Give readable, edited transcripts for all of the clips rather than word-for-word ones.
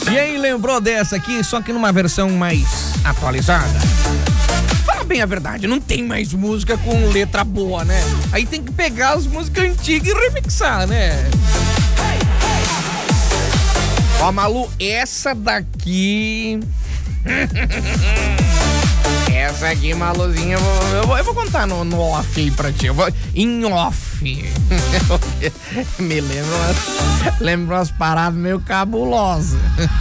E aí, lembrou dessa aqui, só que numa versão mais atualizada? Fala bem a verdade, não tem mais música com letra boa, né? Aí tem que pegar as músicas antigas e remixar, né? Ó, Malu, essa daqui... Essa aqui, Maluzinha, eu vou contar no off aí pra ti. Em off. Me lembro umas paradas meio cabulosas.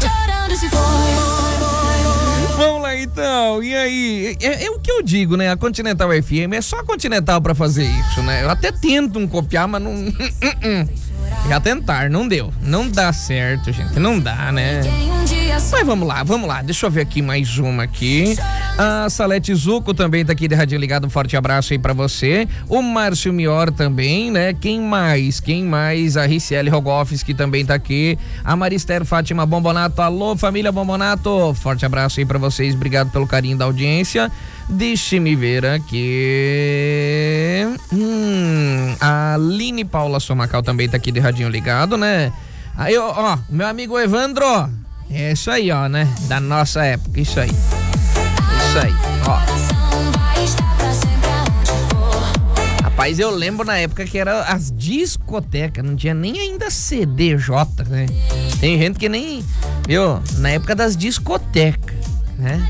Vamos lá então, e aí? É o que eu digo, né? A Continental FM é só a Continental pra fazer isso, né? Eu até tento copiar, mas não... Já tentar, não deu. Não dá certo, gente. Não dá, né? Mas vamos lá. Deixa eu ver aqui mais uma aqui. A Salete Zuco também tá aqui de Radinho Ligado. Um forte abraço aí pra você. O Márcio Mior também, né? Quem mais? A Riciele Rogoffs, que também tá aqui. A Marister Fátima Bombonato. Alô, família Bombonato. Forte abraço aí pra vocês. Obrigado pelo carinho da audiência. Deixe-me ver aqui. A Aline Paula Somacal também tá aqui de Radinho Ligado, né? Aí, ó, meu amigo Evandro. É isso aí, ó, né? Da nossa época, isso aí, ó. Rapaz, eu lembro na época que era as discotecas, não tinha nem ainda CDJ, né? Tem gente que nem, viu? Na época das discotecas, né?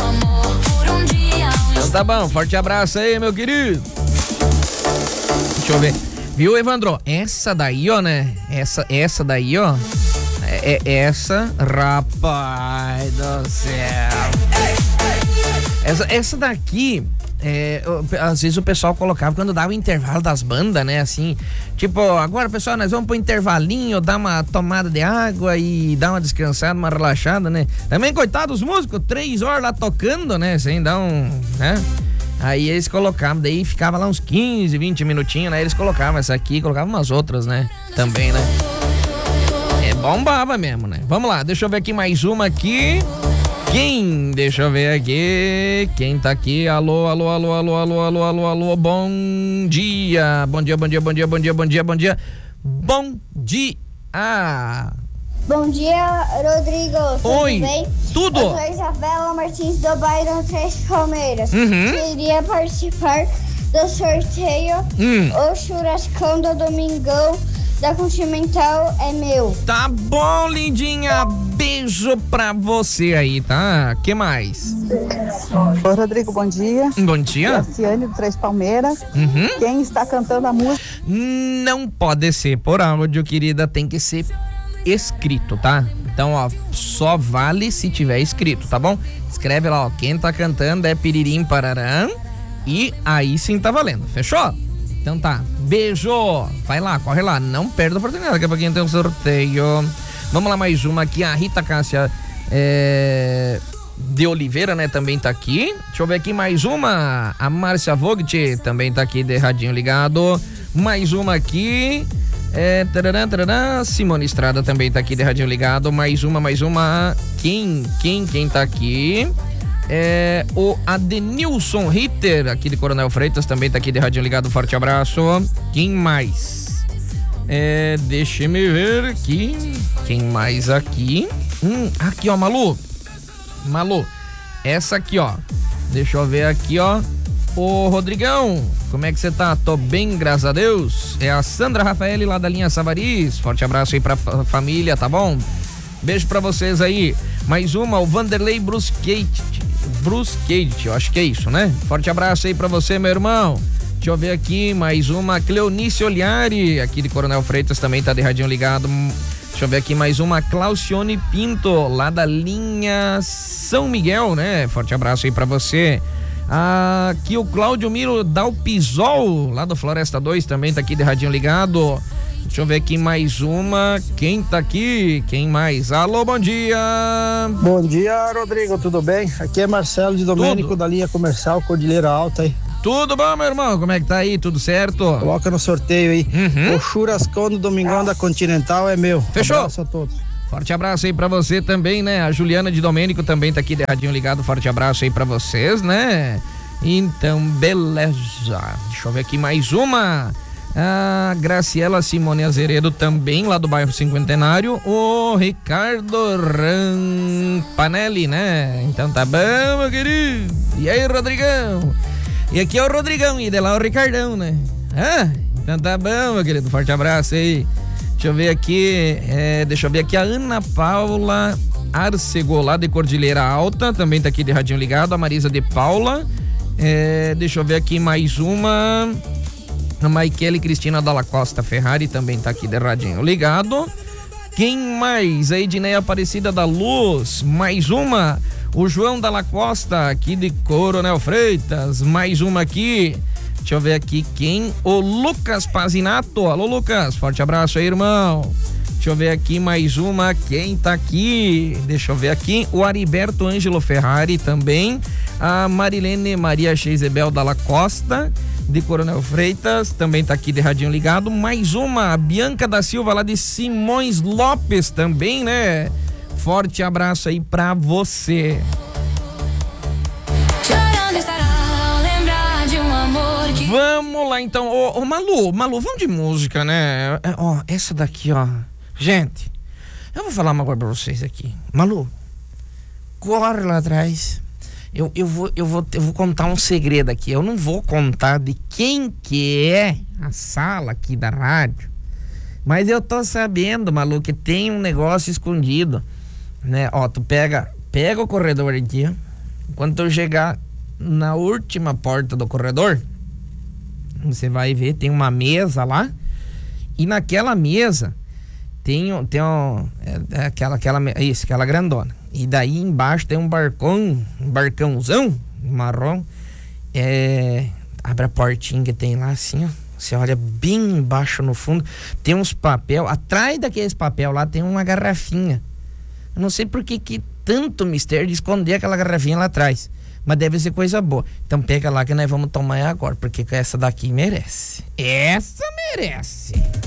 Então tá bom, forte abraço aí, meu querido. Deixa eu ver. Viu, Evandro? Essa daí, ó, né? Essa daí, ó. Essa, rapaz do céu. Essa daqui, às vezes o pessoal colocava quando dava o intervalo das bandas, né? Assim, tipo, agora pessoal, nós vamos pro intervalinho, dar uma tomada de água e dar uma descansada, uma relaxada, né? Também, coitado dos músicos, 3 horas lá tocando, né? Sem dar né? Aí eles colocavam, daí ficava lá uns 15, 20 minutinhos, né? Eles colocavam essa aqui, colocavam umas outras, né? Também, né? Bombava mesmo, né? Vamos lá, deixa eu ver aqui mais uma aqui. Deixa eu ver aqui. Quem tá aqui? Alô. Bom dia. Bom dia. Bom dia, Rodrigo. Oi. Tudo bem? Tudo. Eu sou Isabela Martins do bairro Três Palmeiras. Queria participar do sorteio. O churrascão do domingão da Continental é meu. Tá bom, lindinha. Beijo pra você aí, tá? Que mais? Oi, Rodrigo, bom dia. Bom dia. Graciane do Três Palmeiras. Quem está cantando a música? Não pode ser por áudio, querida. Tem que ser escrito, tá? Então, ó, só vale se tiver escrito, tá bom? Escreve lá, ó. Quem tá cantando é Piririm Pararã. E aí sim tá valendo. Fechou? Então tá, beijo, vai lá, corre lá, não perde a oportunidade, daqui a pouquinho tem um sorteio. Vamos lá, mais uma aqui, a Rita Cássia de Oliveira, né, também tá aqui. Deixa eu ver aqui mais uma, a Márcia Vogt também tá aqui de Radinho Ligado. Mais uma aqui, Simone Estrada também tá aqui de Radinho Ligado. Mais uma, quem tá aqui? O Adenilson Ritter, aqui de Coronel Freitas, também tá aqui de Radinho Ligado, forte abraço. Quem mais? Deixa-me ver aqui. Quem mais aqui? Aqui, ó, Malu, essa aqui, ó. Deixa eu ver aqui, ó. Ô, Rodrigão, como é que você tá? Tô bem, graças a Deus. É a Sandra Rafael lá da linha Savaris. Forte abraço aí pra família, tá bom? Beijo pra vocês aí. Mais uma, o Vanderlei Brusquete, eu acho que é isso, né? Forte abraço aí pra você, meu irmão. Deixa eu ver aqui, mais uma, Cleonice Oliari, aqui de Coronel Freitas, também tá de Radinho Ligado. Deixa eu ver aqui mais uma, Claucione Pinto, lá da linha São Miguel, né? Forte abraço aí pra você. Aqui o Cláudio Miro Dalpisol, lá do Floresta 2, também tá aqui de Radinho Ligado. Deixa eu ver aqui mais uma. Quem tá aqui? Quem mais? Alô, bom dia. Bom dia, Rodrigo, tudo bem? Aqui é Marcelo de Domênico, da linha comercial Cordilheira Alta aí. Tudo bom, meu irmão? Como é que tá aí? Tudo certo? Coloca no sorteio aí. O churrascão do domingão da Continental é meu. Fechou? Abraço a todos. Forte abraço aí pra você também, né? A Juliana de Domênico também tá aqui de Radinho Ligado. Forte abraço aí pra vocês, né? Então, beleza. Deixa eu ver aqui mais uma. A Graciela Simone Azeredo também, lá do bairro Cinquentenário. O Ricardo Rampanelli, né? Então tá bom, meu querido. E aí, Rodrigão? E aqui é o Rodrigão e de lá o Ricardão, né? Então tá bom, meu querido. Forte abraço aí. Deixa eu ver aqui a Ana Paula Arcegol, lá de Cordilheira Alta, também tá aqui de radinho ligado. A Marisa de Paula. Deixa eu ver aqui mais uma. A Maikele Cristina Dalla Costa Ferrari também tá aqui de radinho ligado. Quem mais? A Edneia Aparecida da Luz. Mais uma. O João Dalla Costa, aqui de Coronel Freitas. Mais uma aqui. Deixa eu ver aqui quem? O Lucas Pazinato. Alô, Lucas. Forte abraço aí, irmão. Deixa eu ver aqui mais uma. Quem tá aqui? Deixa eu ver aqui. O Ariberto Ângelo Ferrari também. A Marilene Maria Cheisebel Dalla Costa, de Coronel Freitas, também tá aqui de radinho ligado. Mais uma, a Bianca da Silva, lá de Simões Lopes também, né? Forte abraço aí pra você. Vamos lá então, ô Malu, vamos de música, né? Essa daqui, ó. Gente, eu vou falar uma coisa pra vocês aqui. Malu, corre lá atrás. Eu vou contar um segredo aqui. Eu não vou contar de quem que é a sala aqui da rádio, mas eu tô sabendo, Malu, que tem um negócio escondido, né? Ó, tu pega o corredor aqui, ó. Quando tu chegar na última porta do corredor, você vai ver, tem uma mesa lá, e naquela mesa tem aquela grandona. E daí embaixo tem um barcãozão marrom. Abre a portinha que tem lá assim, ó. Você olha bem embaixo no fundo, tem uns papel. Atrás daqueles papel lá tem uma garrafinha. Eu não sei por que tanto mistério de esconder aquela garrafinha lá atrás, mas deve ser coisa boa. Então pega lá que nós vamos tomar agora, porque essa daqui merece. Essa merece.